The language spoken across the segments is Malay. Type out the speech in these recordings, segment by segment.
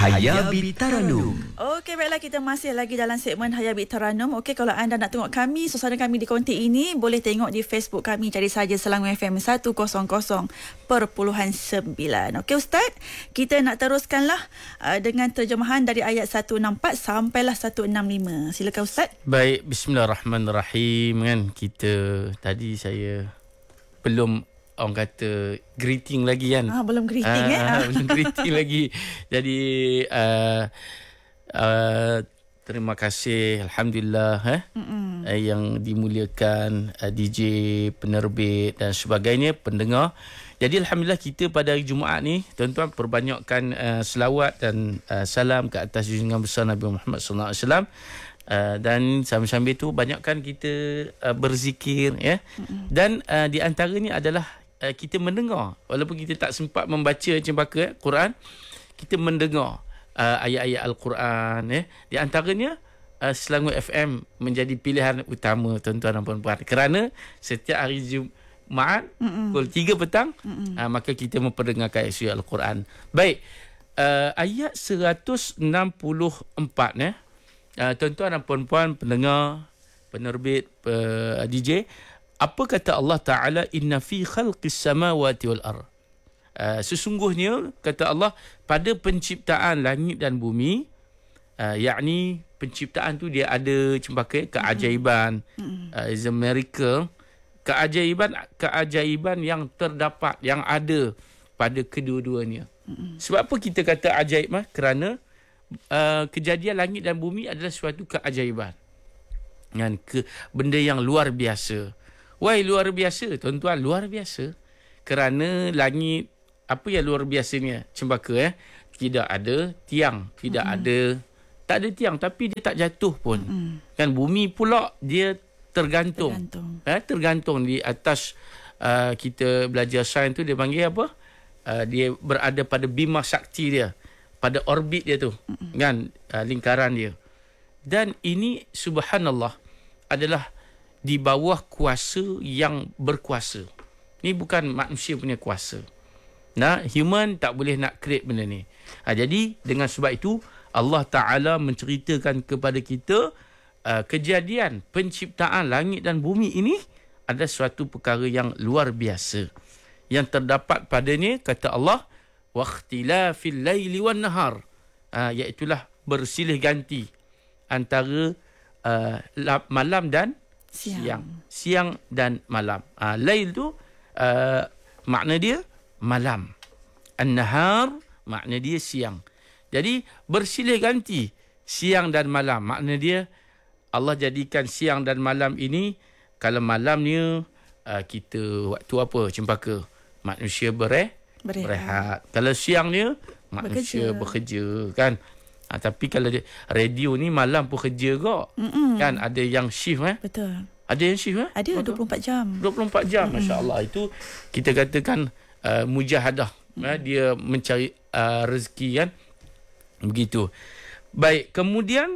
Hayya Bitaranum. Okey, baiklah, kita masih lagi dalam segmen Hayya Bitaranum. Okey, kalau anda nak tengok kami, suasana kami di konti ini, boleh tengok di Facebook kami, cari saja Selangor FM 100.9. Okey Ustaz, kita nak teruskanlah dengan terjemahan dari ayat 164 sampailah 165. Silakan Ustaz. Baik, bismillahirrahmanirrahim. Kan kita tadi saya belum orang kata greeting lagi kan. Belum greeting belum greeting lagi. Jadi terima kasih, alhamdulillah yang dimuliakan DJ, penerbit dan sebagainya, pendengar. Jadi alhamdulillah kita pada hari Jumaat ni tuan-tuan perbanyakkan selawat dan salam ke atas junjungan besar Nabi Muhammad sallallahu alaihi wasallam. Dan sambil-sambil tu banyakkan kita berzikir ya. Dan di antaranya adalah kita mendengar, walaupun kita tak sempat membaca cempaka Quran, kita mendengar ayat-ayat Al-Quran ya. Di antaranya Selangor FM menjadi pilihan utama tuan-tuan dan puan-puan, kerana setiap hari Jumaat pukul 3 petang maka kita memperdengarkan ayat Al-Quran. Baik, ayat 164 ya. Tuan-tuan dan puan-puan pendengar, penerbit, DJ, apa kata Allah Ta'ala, inna fi khalqis samawati wal ard. Sesungguhnya kata Allah pada penciptaan langit dan bumi, yakni penciptaan tu dia ada cempaka keajaiban, is a miracle, keajaiban yang terdapat, yang ada pada kedua-duanya. Sebab apa kita kata ajaib? Kerana kejadian langit dan bumi adalah suatu keajaiban, kan, benda yang luar biasa. Why luar biasa tuan-tuan? Luar biasa kerana langit, apa yang luar biasanya cempaka tidak ada tiang, tak ada tiang, tapi dia tak jatuh pun. Kan, bumi pula dia tergantung di atas. Kita belajar sains tu dia panggil apa, dia berada pada bima sakti dia, pada orbit dia tu, kan, lingkaran dia. Dan ini subhanallah adalah di bawah kuasa yang berkuasa. Ni bukan manusia punya kuasa. Nah, human tak boleh nak create benda ni. Jadi dengan sebab itu Allah Ta'ala menceritakan kepada kita kejadian penciptaan langit dan bumi ini adalah suatu perkara yang luar biasa. Yang terdapat padanya, kata Allah, waqtilafil laili wan nahar, iaitulah bersilih ganti antara malam dan siang dan malam. Lail tu makna dia malam, an-nahar makna dia siang. Jadi bersilih ganti siang dan malam, makna dia Allah jadikan siang dan malam ini, kalau malamnya kita waktu apa cempaka, manusia berehat. Kalau siangnya manusia bekerja kan. Tapi kalau radio ni malam pun kerja kok. Kan, ada yang shift Betul. Ada yang shift Ada 24 jam. 24 jam, masya-Allah. Itu kita katakan mujahadah. Dia mencari rezeki kan. Begitu. Baik, kemudian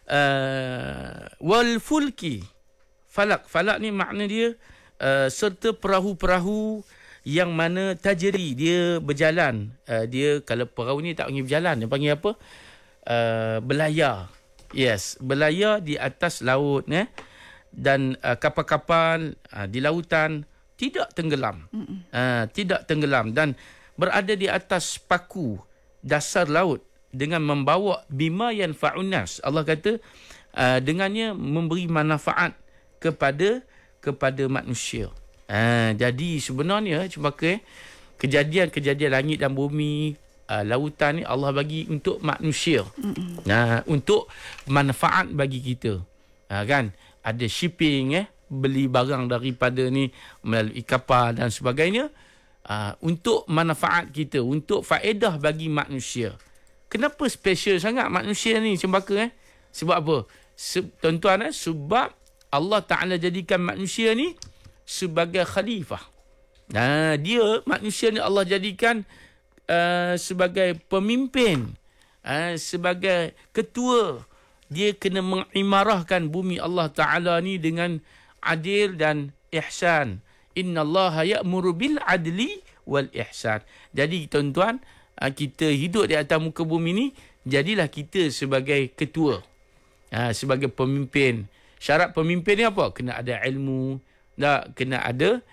wal fulki. Falak ni makna dia serta perahu-perahu yang mana tajri, dia berjalan. Dia kalau perahu ni tak panggil berjalan, dia panggil apa? Belayar. Yes, belayar di atas laut dan kapal-kapal di lautan tidak tenggelam. Tidak tenggelam dan berada di atas paku dasar laut dengan membawa bima yanfa'un nas. Allah kata dengannya memberi manfaat kepada manusia. Jadi sebenarnya cempaka kejadian-kejadian langit dan bumi, lautan ni Allah bagi untuk manusia. Untuk manfaat bagi kita. Kan? Ada shipping, beli barang daripada ni melalui kapal dan sebagainya, untuk manfaat kita, untuk faedah bagi manusia. Kenapa special sangat manusia ni cempaka? Sebab apa? Tuan-tuan, sebab Allah Ta'ala jadikan manusia ni sebagai khalifah. Dia, manusia ni Allah jadikan sebagai pemimpin, sebagai ketua. Dia kena mengimarahkan bumi Allah Ta'ala ni dengan adil dan ihsan. Innallaha ya'muru bil adli wal ihsan. Jadi tuan-tuan, kita hidup di atas muka bumi ni, jadilah kita sebagai ketua, sebagai pemimpin. Syarat pemimpin ni apa? Kena ada ilmu, kena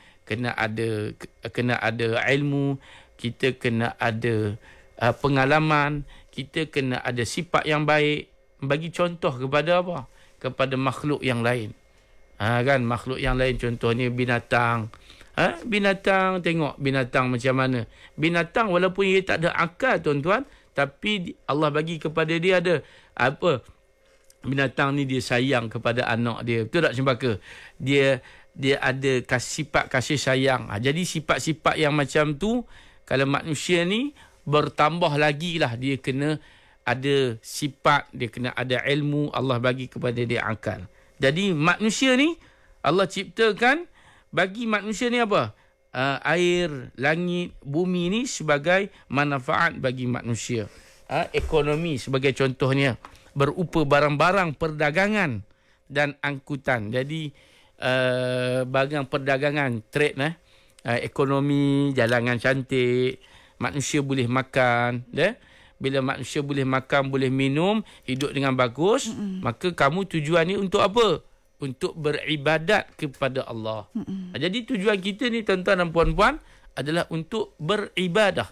ada ilmu, kita kena ada pengalaman, kita kena ada sifat yang baik, bagi contoh kepada apa? Kepada makhluk yang lain. Kan, makhluk yang lain contohnya binatang. Binatang, tengok binatang macam mana. Binatang walaupun dia tak ada akal tuan-tuan, tapi Allah bagi kepada dia ada apa? Binatang ni dia sayang kepada anak dia. Betul tak Cempaka? Dia ada sifat kasih sayang. Jadi sifat-sifat yang macam tu, kalau manusia ni bertambah lagi lah, dia kena ada sifat, dia kena ada ilmu, Allah bagi kepada dia akal. Jadi manusia ni Allah ciptakan, bagi manusia ni apa? Air, langit, bumi ni sebagai manfaat bagi manusia. Ekonomi sebagai contohnya, berupa barang-barang perdagangan dan angkutan. Jadi barang perdagangan, trade, ekonomi, jalangan cantik, manusia boleh makan, bila manusia boleh makan, boleh minum, hidup dengan bagus, maka kamu tujuan ni untuk apa? Untuk beribadat kepada Allah. Jadi tujuan kita ni tuan-tuan dan puan-puan adalah untuk beribadah.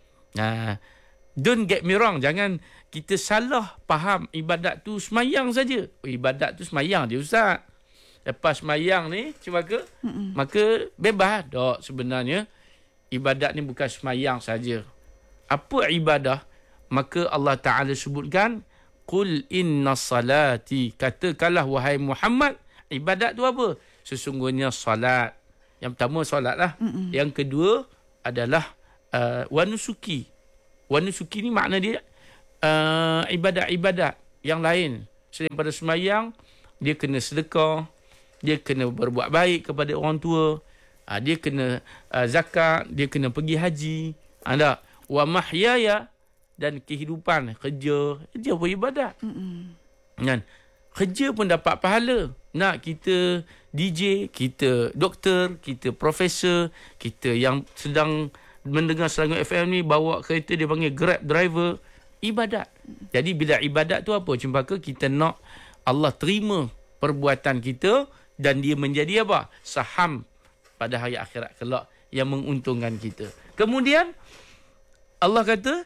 Don't get me wrong, jangan kita salah faham ibadat tu semayang saja. Ibadat tu semayang je Ustaz. Lepas semayang ni, Cempaka, maka bebas. Tak, sebenarnya ibadat ni bukan semayang saja. Apa ibadah? Maka Allah Ta'ala sebutkan, Qul inna salati. Katakanlah wahai Muhammad, ibadat tu apa? Sesungguhnya salat. Yang pertama salat lah. Yang kedua adalah wanusuki. Wanusuki ni makna dia ibadat-ibadat yang lain. Selain pada semayang, dia kena sedekah, dia kena berbuat baik kepada orang tua, dia kena zakat, dia kena pergi haji. Wa mahyaya, dan kehidupan, kerja pun ibadat. Kan? Kerja pun dapat pahala. Nak kita DJ, kita doktor, kita profesor, kita yang sedang mendengar Selangor FM ni, bawa kereta dia panggil Grab driver, ibadat. Jadi bila ibadat tu apa Cempaka? Kita nak Allah terima perbuatan kita dan dia menjadi apa? Saham pada hari akhirat kelak yang menguntungkan kita. Kemudian Allah kata,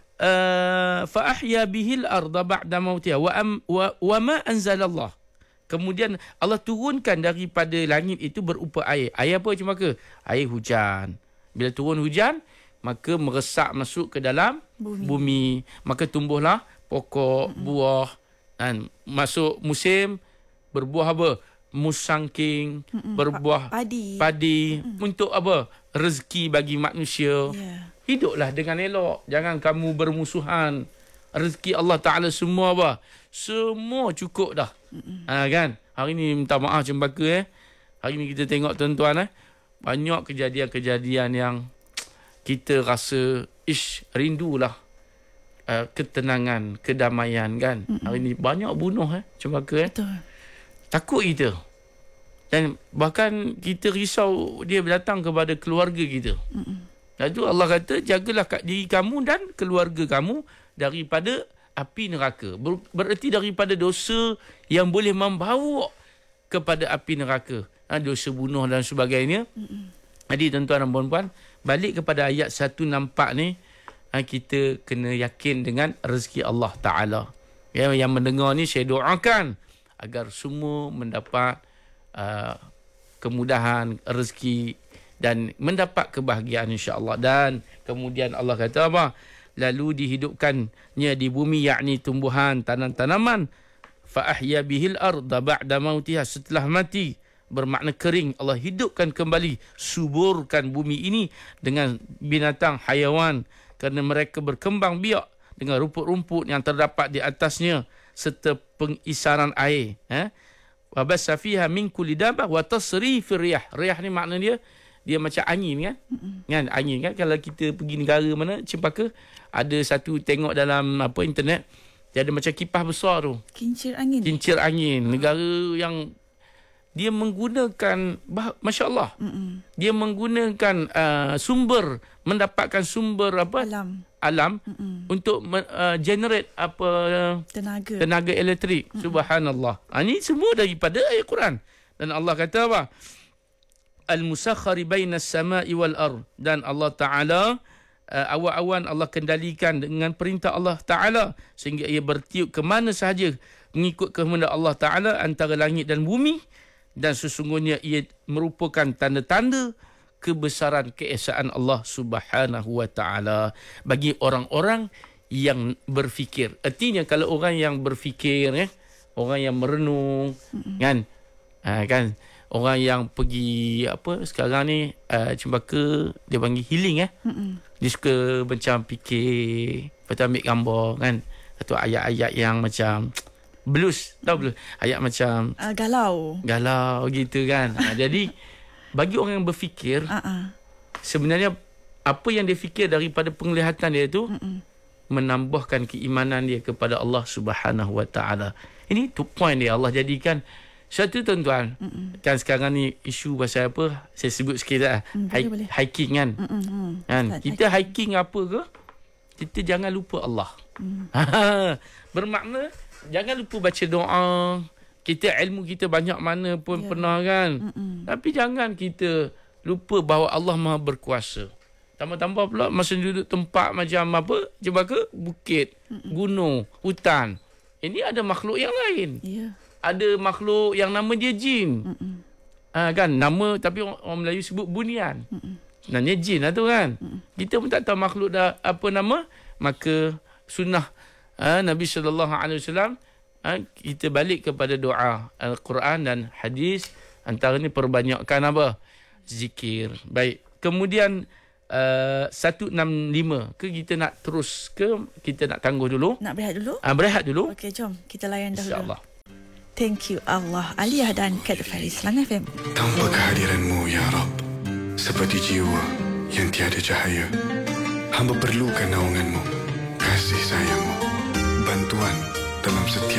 fa ahya bihil arda ba'da mautiha wa ma anzalallah. Kemudian Allah turunkan daripada langit itu berupa air. Air apa Cempaka? Air hujan. Bila turun hujan, maka meresap masuk ke dalam bumi. Maka tumbuhlah pokok, buah. Dan masuk musim, berbuah apa? Musangking, berbuah padi. Untuk apa? Rezeki bagi manusia. Hiduplah dengan elok. Jangan kamu bermusuhan. Rezeki Allah Ta'ala semua apa? Semua cukup dah. Kan? Hari ni minta maaf Cempaka. Hari ni kita tengok tuan-tuan. Banyak kejadian-kejadian yang kita rasa rindulah ketenangan, kedamaian kan. Hari ni banyak bunuh Cempaka. Betul. Takut kita. Dan bahkan kita risau dia datang kepada keluarga kita. Lalu Allah kata, jagalah diri kamu dan keluarga kamu daripada api neraka. Bererti daripada dosa yang boleh membawa kepada api neraka. Dosa bunuh dan sebagainya. Jadi tuan-tuan dan puan-puan, balik kepada ayat 1 nampak ni, kita kena yakin dengan rezeki Allah Ta'ala. Yang mendengar ni saya doakan agar semua mendapat kemudahan rezeki dan mendapat kebahagiaan insya-Allah. Dan kemudian Allah kata apa? Lalu dihidupkannya di bumi, yakni tumbuhan, tanaman, fa ahya bihil arda ba'da mautiha, setelah mati, bermakna kering. Allah hidupkan kembali, suburkan bumi ini dengan binatang, hayawan, kerana mereka berkembang biak dengan rumput-rumput yang terdapat di atasnya serta pengisaran air. Wa bassa fiha min kulli dabbah wa tasrifir riyah. Riyah ni makna dia macam angin kan? Kan angin kan, kalau kita pergi negara mana Cempaka, ada satu tengok dalam internet, dia ada macam kipas besar tu. Kincir angin. Negara yang dia menggunakan masya-Allah. Dia menggunakan mendapatkan sumber alam untuk generate tenaga elektrik. Subhanallah. Ini semua daripada ayat Quran. Dan Allah kata apa? Al-musakhkhari bainas sama'i wal ard. Dan Allah Taala awan-awan Allah kendalikan dengan perintah Allah Taala sehingga ia bertiup ke mana sahaja mengikut kehendak Allah Taala antara langit dan bumi, dan sesungguhnya ia merupakan tanda-tanda kebesaran keesaan Allah Subhanahu wa Taala bagi orang-orang yang berfikir. Artinya kalau orang yang berfikir, orang yang merenung, kan orang yang pergi sekarang ni cempaka dia panggil healing, dia suka macam fikir, lepas tu ambil gambar kan, atau ayat-ayat yang macam blues, tahu blues, ayat macam galau gitu kan. Jadi bagi orang yang berfikir, sebenarnya apa yang dia fikir daripada penglihatan dia tu menambahkan keimanan dia kepada Allah Subhanahu wa Taala. Ini tu point dia Allah jadikan. Satu tuan-tuan, kan sekarang ni isu pasal apa, saya sebut sikit lah, hiking kan. Kita hiking apa ke, kita jangan lupa Allah. Bermakna jangan lupa baca doa. Kita ilmu kita banyak mana pun pernah kan. Tapi jangan kita lupa bahawa Allah Maha berkuasa. Tambah-tambah pula masa duduk tempat macam apa, cempaka, bukit, gunung, hutan. Ini ada makhluk yang lain. Ada makhluk yang nama dia jin. Kan nama, tapi orang Melayu sebut bunian. Namanya jin lah tu kan. Kita pun tak tahu makhluk dah apa nama. Maka sunnah Nabi SAW, kita balik kepada doa Al-Quran dan hadis. Antara ni perbanyakkan apa? Zikir. Baik. Kemudian 165 ke kita nak terus ke kita nak tangguh dulu? Nak berehat dulu? Berehat dulu. Okey, jom kita layan dahulu. InsyaAllah. Thank you Allah. Aliyah dan Kat Faris, Selang FM. Tanpa kehadiran-Mu ya Rabb, seperti jiwa yang tiada cahaya, hamba perlukan naungan-Mu, kasih sayang-Mu, bantuan dalam setiap